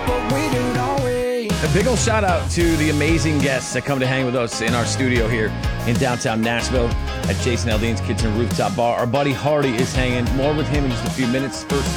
but we do, don't we? A big old shout out to the amazing guests that come to hang with us in our studio here in downtown Nashville at Jason Aldean's Kitchen Rooftop Bar. Our buddy Hardy is hanging. More with him in just a few minutes. First,